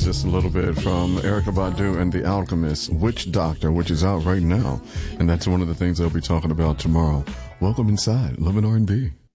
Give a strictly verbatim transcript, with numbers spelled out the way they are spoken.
just a little bit from Erykah Badu and The Alchemist, Witch Doctor, which is out right now. And that's one of the things they'll be talking about tomorrow. Welcome inside Love and R and B.